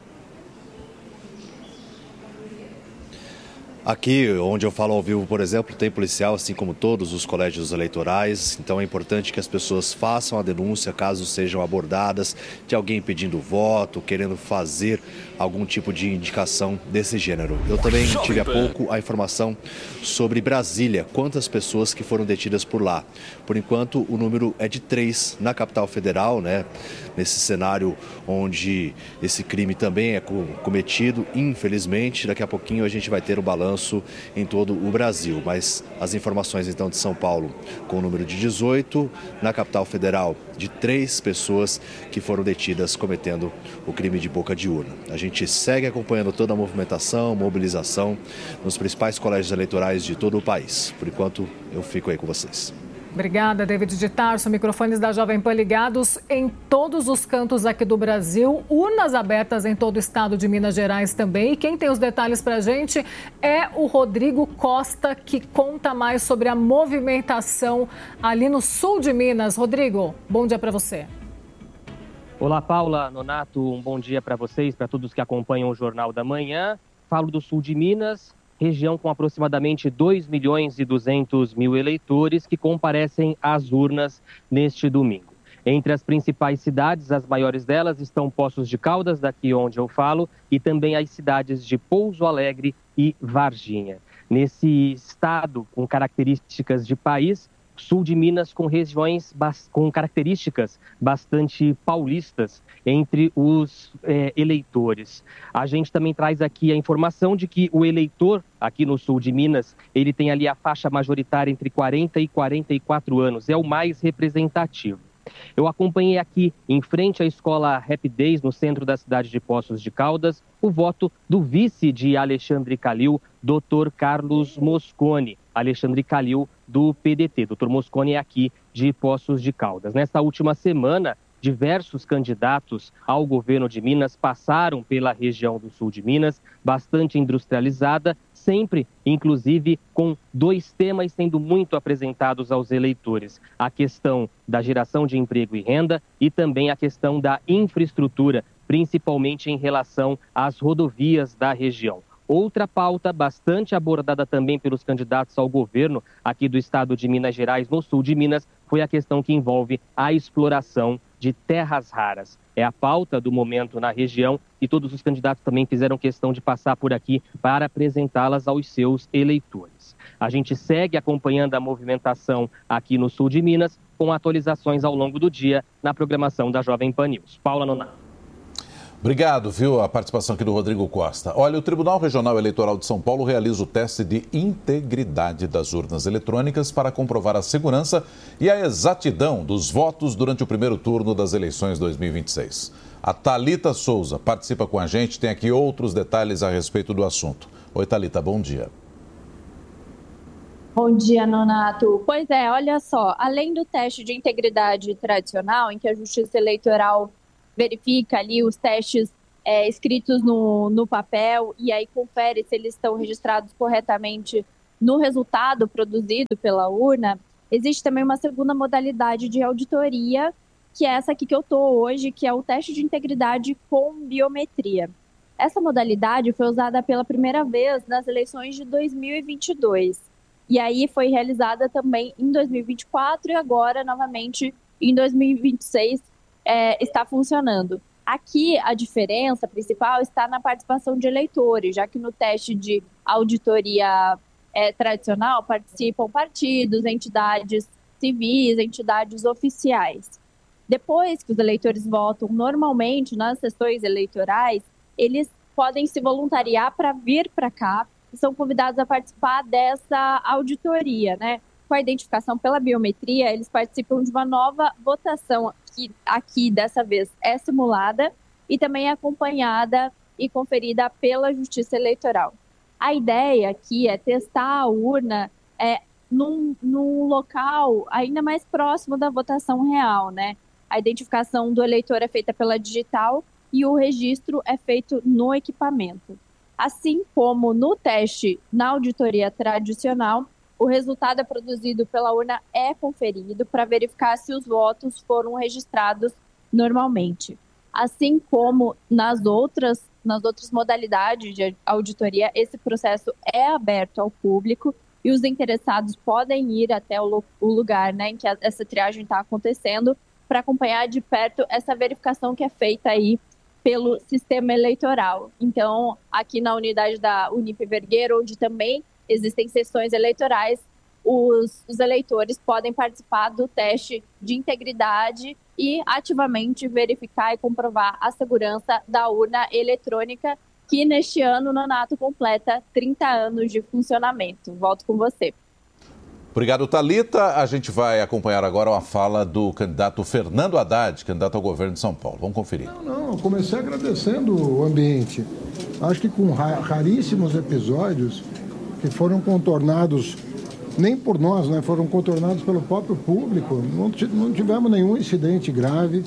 Aqui, onde eu falo ao vivo, por exemplo, tem policial, assim como todos os colégios eleitorais. Então é importante que as pessoas façam a denúncia caso sejam abordadas de alguém pedindo voto, querendo fazer algum tipo de indicação desse gênero. Eu também tive há pouco a informação sobre Brasília, quantas pessoas que foram detidas por lá. Por enquanto, o número é de três na capital federal, né? Nesse cenário onde esse crime também é cometido, infelizmente. Daqui a pouquinho a gente vai ter o balanço em todo o Brasil. Mas as informações, então, de São Paulo, com o número de dezoito, na capital federal, de três pessoas que foram detidas cometendo o crime de boca de urna. A gente segue acompanhando toda a movimentação, mobilização nos principais colégios eleitorais de todo o país. Por enquanto, eu fico aí com vocês. Obrigada, David de Tarso. Microfones da Jovem Pan ligados em todos os cantos aqui do Brasil. Urnas abertas em todo o estado de Minas Gerais também. E quem tem os detalhes para a gente é o Rodrigo Costa, que conta mais sobre a movimentação ali no sul de Minas. Rodrigo, bom dia para você. Olá, Paula, Nonato, um bom dia para vocês, para todos que acompanham o Jornal da Manhã. Falo do sul de Minas, região com aproximadamente dois milhões e duzentos mil eleitores que comparecem às urnas neste domingo. Entre as principais cidades, as maiores delas estão Poços de Caldas, daqui onde eu falo, e também as cidades de Pouso Alegre e Varginha. Nesse estado com características de país, sul de Minas com regiões com características bastante paulistas entre os é, eleitores. A gente também traz aqui a informação de que o eleitor aqui no sul de Minas, ele tem ali a faixa majoritária entre quarenta e quarenta e quatro anos, é o mais representativo. Eu acompanhei aqui, em frente à escola Rapidez, no centro da cidade de Poços de Caldas, o voto do vice de Alexandre Calil, doutor Carlos Mosconi. Alexandre Calil, do P D T. doutor Mosconi é aqui de Poços de Caldas. Nesta última semana, diversos candidatos ao governo de Minas passaram pela região do sul de Minas, bastante industrializada, sempre, inclusive, com dois temas sendo muito apresentados aos eleitores. A questão da geração de emprego e renda e também a questão da infraestrutura, principalmente em relação às rodovias da região. Outra pauta bastante abordada também pelos candidatos ao governo aqui do estado de Minas Gerais, no sul de Minas, foi a questão que envolve a exploração de terras raras. É a pauta do momento na região e todos os candidatos também fizeram questão de passar por aqui para apresentá-las aos seus eleitores. A gente segue acompanhando a movimentação aqui no sul de Minas, com atualizações ao longo do dia na programação da Jovem Pan News. Paula Nonato. Obrigado, viu, a participação aqui do Rodrigo Costa. Olha, o Tribunal Regional Eleitoral de São Paulo realiza o teste de integridade das urnas eletrônicas para comprovar a segurança e a exatidão dos votos durante o primeiro turno das eleições dois mil e vinte e seis. A Thalita Souza participa com a gente, tem aqui outros detalhes a respeito do assunto. Oi, Thalita, bom dia. Bom dia, Nonato. Pois é, olha só, além do teste de integridade tradicional, em que a Justiça Eleitoral verifica ali os testes é, escritos no, no papel e aí confere se eles estão registrados corretamente no resultado produzido pela urna, existe também uma segunda modalidade de auditoria, que é essa aqui que eu estou hoje, que é o teste de integridade com biometria. Essa modalidade foi usada pela primeira vez nas eleições de dois mil e vinte e dois. E aí foi realizada também em dois mil e vinte e quatro e agora, novamente, em dois mil e vinte e seis, É, está funcionando. Aqui a diferença principal está na participação de eleitores, já que no teste de auditoria é, tradicional participam partidos, entidades civis, entidades oficiais. Depois que os eleitores votam normalmente nas sessões eleitorais, eles podem se voluntariar para vir para cá e são convidados a participar dessa auditoria, né? Com a identificação pela biometria, eles participam de uma nova votação que aqui, dessa vez, é simulada e também é acompanhada e conferida pela Justiça Eleitoral. A ideia aqui é testar a urna é, num, num local ainda mais próximo da votação real, né? A identificação do eleitor é feita pela digital e o registro é feito no equipamento. Assim como no teste na auditoria tradicional, o resultado é produzido pela urna, é conferido para verificar se os votos foram registrados normalmente. Assim como nas outras, nas outras modalidades de auditoria, esse processo é aberto ao público e os interessados podem ir até o, o lugar, né, em que a, essa triagem está acontecendo para acompanhar de perto essa verificação que é feita aí pelo sistema eleitoral. Então, aqui na unidade da Unip Vergueiro, onde também existem sessões eleitorais, os, os eleitores podem participar do teste de integridade e ativamente verificar e comprovar a segurança da urna eletrônica, que neste ano, Nonato, completa trinta anos de funcionamento. Volto com você. Obrigado, Thalita. A gente vai acompanhar agora a fala do candidato Fernando Haddad, candidato ao governo de São Paulo. Vamos conferir. Não, não, eu comecei agradecendo o ambiente. Acho que com raríssimos episódios que foram contornados, nem por nós, né, foram contornados pelo próprio público. Não, não tivemos nenhum incidente grave.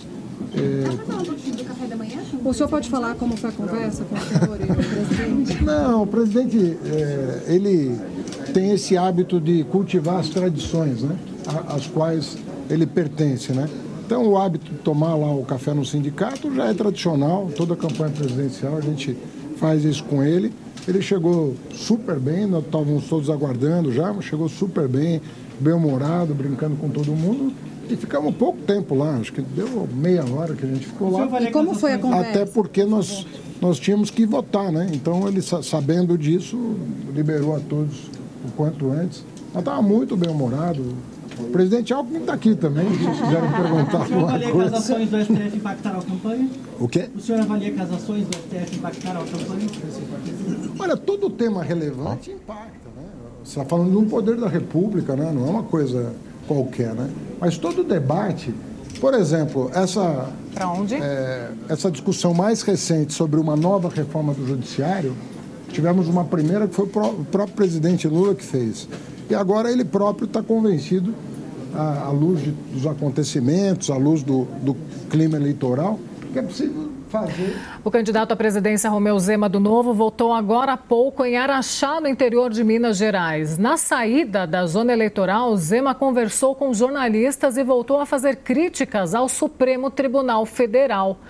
É... O senhor pode falar como foi a conversa com o senhor e o presidente? Não, o presidente, é, ele tem esse hábito de cultivar as tradições, né, às quais ele pertence, né? Então, o hábito de tomar lá o café no sindicato já é tradicional, toda a campanha presidencial a gente faz isso com ele. Ele chegou super bem, nós estávamos todos aguardando já, mas chegou super bem, bem-humorado, brincando com todo mundo. E ficamos pouco tempo lá, acho que deu meia hora que a gente ficou lá. E como foi a conversa? Até porque nós, nós tínhamos que votar, né? Então, ele, sabendo disso, liberou a todos o quanto antes. Mas estava muito bem-humorado. O presidente Alckmin está aqui também, se quiserem perguntar alguma coisa. O senhor avalia que as ações do S T F impactaram a campanha? O quê? O senhor avalia que as ações do S T F impactaram a campanha? Olha, todo tema relevante impacta, né? Você está falando de um poder da República, né? Não é uma coisa qualquer, né? Mas todo debate, por exemplo, essa, Pra onde? É, essa discussão mais recente sobre uma nova reforma do Judiciário, tivemos uma primeira que foi o próprio presidente Lula que fez. E agora ele próprio está convencido, à, à luz de, dos acontecimentos, à luz do, do clima eleitoral, que é possível fazer. O candidato à presidência Romeu Zema do Novo voltou agora há pouco em Araxá, no interior de Minas Gerais. Na saída da zona eleitoral, Zema conversou com jornalistas e voltou a fazer críticas ao Supremo Tribunal Federal.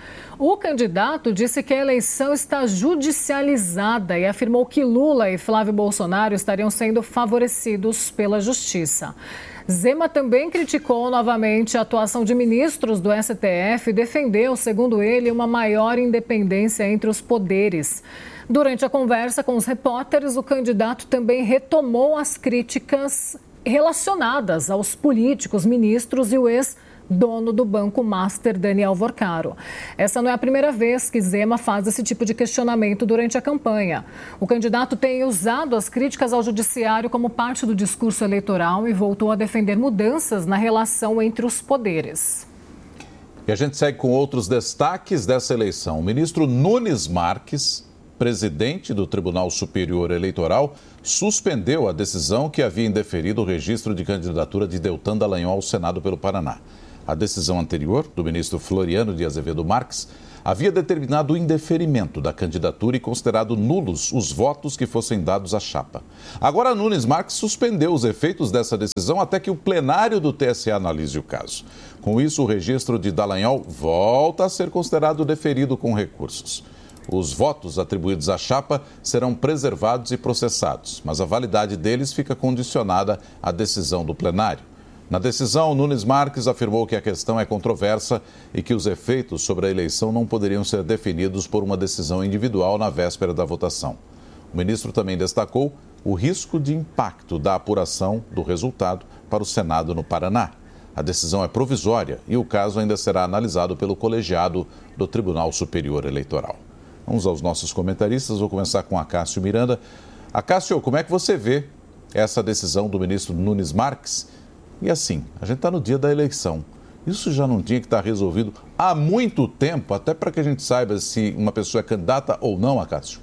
O candidato disse que a eleição está judicializada e afirmou que Lula e Flávio Bolsonaro estariam sendo favorecidos pela justiça. Zema também criticou novamente a atuação de ministros do S T F e defendeu, segundo ele, uma maior independência entre os poderes. Durante a conversa com os repórteres, o candidato também retomou as críticas relacionadas aos políticos, ministros e o ex-dono do Banco Master, Daniel Vorcaro. Essa não é a primeira vez que Zema faz esse tipo de questionamento durante a campanha. O candidato tem usado as críticas ao judiciário como parte do discurso eleitoral e voltou a defender mudanças na relação entre os poderes. E a gente segue com outros destaques dessa eleição. O ministro Nunes Marques, presidente do Tribunal Superior Eleitoral, suspendeu a decisão que havia indeferido o registro de candidatura de Deltan Dallagnol ao Senado pelo Paraná. A decisão anterior, do ministro Floriano de Azevedo Marques, havia determinado o indeferimento da candidatura e considerado nulos os votos que fossem dados à chapa. Agora, Nunes Marques suspendeu os efeitos dessa decisão até que o plenário do T S E analise o caso. Com isso, o registro de Dallagnol volta a ser considerado deferido com recursos. Os votos atribuídos à chapa serão preservados e processados, mas a validade deles fica condicionada à decisão do plenário. Na decisão, Nunes Marques afirmou que a questão é controversa e que os efeitos sobre a eleição não poderiam ser definidos por uma decisão individual na véspera da votação. O ministro também destacou o risco de impacto da apuração do resultado para o Senado no Paraná. A decisão é provisória e o caso ainda será analisado pelo colegiado do Tribunal Superior Eleitoral. Vamos aos nossos comentaristas, vou começar com Acácio Miranda. Acácio, como é que você vê essa decisão do ministro Nunes Marques? E assim, a gente está no dia da eleição. Isso já não tinha que estar resolvido há muito tempo, até para que a gente saiba se uma pessoa é candidata ou não, Acácio?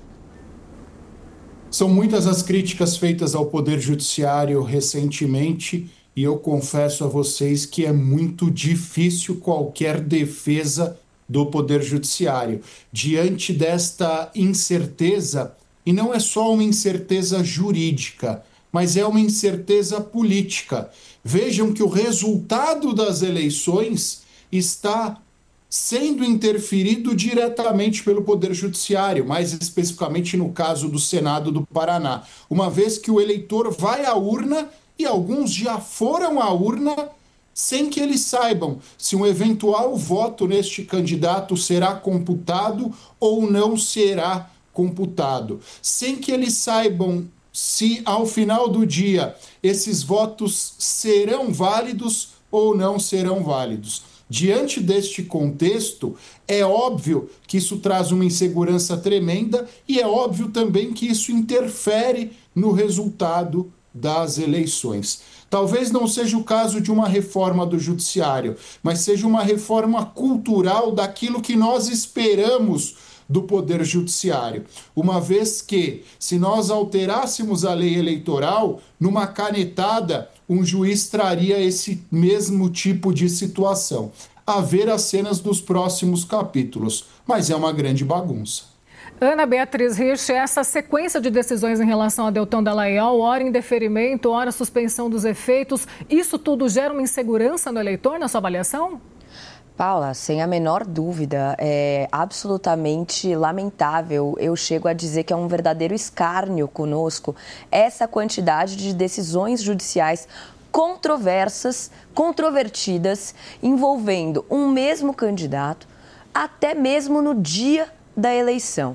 São muitas as críticas feitas ao Poder Judiciário recentemente e eu confesso a vocês que é muito difícil qualquer defesa do Poder Judiciário. Diante desta incerteza, e não é só uma incerteza jurídica, mas é uma incerteza política. Vejam que o resultado das eleições está sendo interferido diretamente pelo Poder Judiciário, mais especificamente no caso do Senado do Paraná, uma vez que o eleitor vai à urna e alguns já foram à urna sem que eles saibam se um eventual voto neste candidato será computado ou não será computado, sem que eles saibam se ao final do dia esses votos serão válidos ou não serão válidos. Diante deste contexto, é óbvio que isso traz uma insegurança tremenda e é óbvio também que isso interfere no resultado das eleições. Talvez não seja o caso de uma reforma do judiciário, mas seja uma reforma cultural daquilo que nós esperamos do Poder Judiciário. Uma vez que, se nós alterássemos a lei eleitoral, numa canetada, um juiz traria esse mesmo tipo de situação. A ver as cenas dos próximos capítulos, mas é uma grande bagunça. Ana Beatriz Rich, essa sequência de decisões em relação a Deltan Dallagnol, ora indeferimento, ora suspensão dos efeitos, isso tudo gera uma insegurança no eleitor, na sua avaliação? Paula, sem a menor dúvida, é absolutamente lamentável. Eu chego a dizer que é um verdadeiro escárnio conosco essa quantidade de decisões judiciais controversas, controvertidas, envolvendo um mesmo candidato, até mesmo no dia da eleição.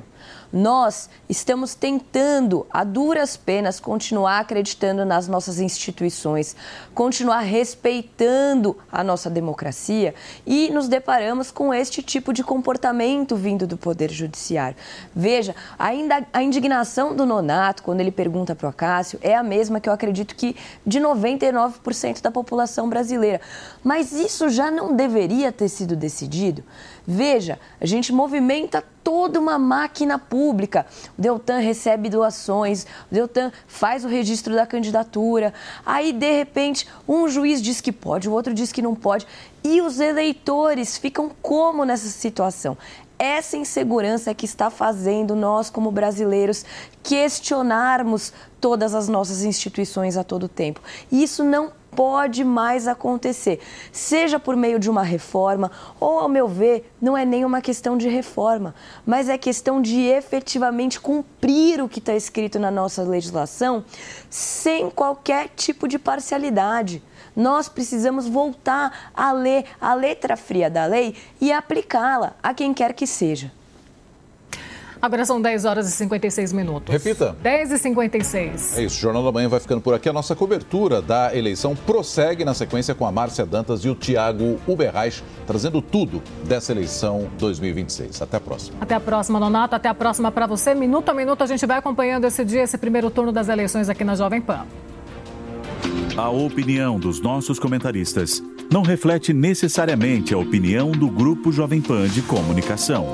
Nós estamos tentando, a duras penas, continuar acreditando nas nossas instituições, continuar respeitando a nossa democracia e nos deparamos com este tipo de comportamento vindo do Poder Judiciário. Veja, ainda a indignação do Nonato, quando ele pergunta para o Acácio, é a mesma que eu acredito que de noventa e nove por cento da população brasileira. Mas isso já não deveria ter sido decidido? Veja, a gente movimenta toda uma máquina pública. O Deltan recebe doações, o Deltan faz o registro da candidatura. Aí, de repente, um juiz diz que pode, o outro diz que não pode. E os eleitores ficam como nessa situação? Essa insegurança é que está fazendo nós, como brasileiros, questionarmos todas as nossas instituições a todo tempo. E isso não pode mais acontecer, seja por meio de uma reforma ou, ao meu ver, não é nem uma questão de reforma, mas é questão de efetivamente cumprir o que está escrito na nossa legislação sem qualquer tipo de parcialidade. Nós precisamos voltar a ler a letra fria da lei e aplicá-la a quem quer que seja. Agora são dez horas e cinquenta e seis minutos. Repita. dez e cinquenta e seis. É isso, o Jornal da Manhã vai ficando por aqui. A nossa cobertura da eleição prossegue na sequência com a Márcia Dantas e o Tiago Uberreich, trazendo tudo dessa eleição dois mil e vinte e seis. Até a próxima. Até a próxima, Nonato. Até a próxima para você. Minuto a minuto a gente vai acompanhando esse dia, esse primeiro turno das eleições aqui na Jovem Pan. A opinião dos nossos comentaristas não reflete necessariamente a opinião do Grupo Jovem Pan de Comunicação.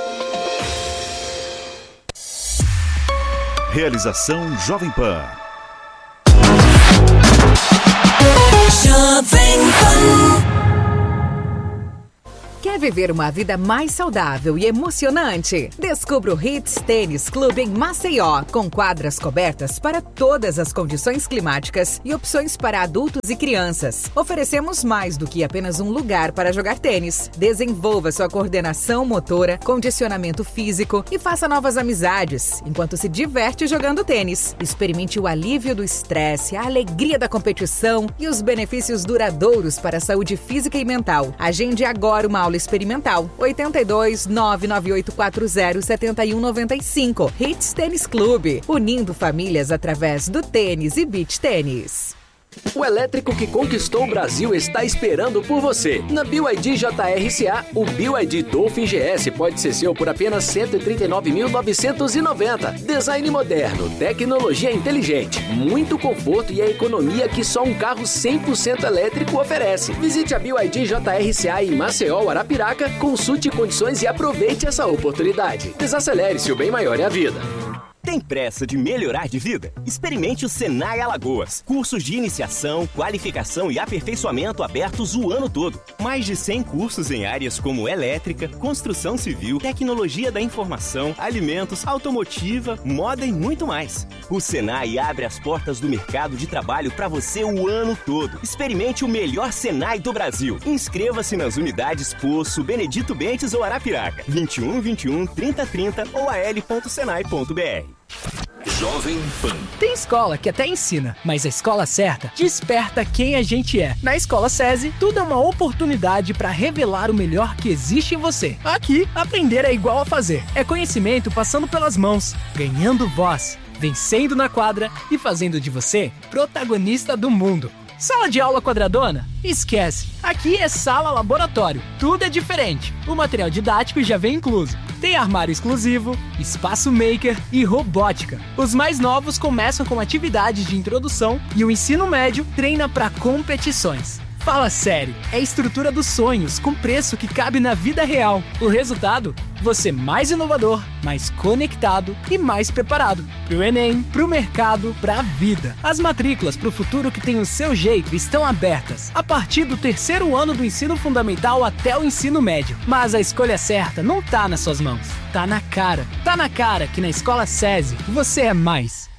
Realização Jovem Pan. Jovem Pan. Quer viver uma vida mais saudável e emocionante? Descubra o Hits Tênis Clube em Maceió, com quadras cobertas para todas as condições climáticas e opções para adultos e crianças. Oferecemos mais do que apenas um lugar para jogar tênis. Desenvolva sua coordenação motora, condicionamento físico e faça novas amizades, enquanto se diverte jogando tênis. Experimente o alívio do estresse, a alegria da competição e os benefícios duradouros para a saúde física e mental. Agende agora uma aula experimental. oito dois, nove nove oito quatro zero, sete um nove cinco. Hits Tênis Clube, unindo famílias através do tênis e beach tênis. O elétrico que conquistou o Brasil está esperando por você. Na B Y D J R C A, o B Y D Dolphin G S pode ser seu por apenas cento e trinta e nove mil novecentos e noventa reais. Design moderno, tecnologia inteligente, muito conforto e a economia que só um carro cem por cento elétrico oferece. Visite a B Y D J R C A em Maceió, Arapiraca, consulte condições e aproveite essa oportunidade. Desacelere-se, o bem maior é a vida. Tem pressa de melhorar de vida? Experimente o Senai Alagoas. Cursos de iniciação, qualificação e aperfeiçoamento abertos o ano todo. Mais de cem cursos em áreas como elétrica, construção civil, tecnologia da informação, alimentos, automotiva, moda e muito mais. O Senai abre as portas do mercado de trabalho para você o ano todo. Experimente o melhor Senai do Brasil. Inscreva-se nas unidades Poço, Benedito Bentes ou Arapiraca. vinte e um, vinte e um, trinta, trinta ou a l ponto senai ponto b r. Jovem Pan. Tem escola que até ensina, mas a escola certa desperta quem a gente é. Na Escola SESI, tudo é uma oportunidade para revelar o melhor que existe em você. Aqui, aprender é igual a fazer. É conhecimento passando pelas mãos, ganhando voz, vencendo na quadra e fazendo de você protagonista do mundo. Sala de aula quadradona? Esquece. Aqui é sala laboratório. Tudo é diferente. O material didático já vem incluso. Tem armário exclusivo, espaço maker e robótica. Os mais novos começam com atividades de introdução e o ensino médio treina para competições. Fala sério, é a estrutura dos sonhos com preço que cabe na vida real. O resultado? Você mais inovador, mais conectado e mais preparado. Pro Enem, pro mercado, pra vida. As matrículas pro futuro que tem o seu jeito estão abertas. A partir do terceiro ano do ensino fundamental até o ensino médio. Mas a escolha certa não tá nas suas mãos. Tá na cara. Tá na cara que na Escola SESI você é mais.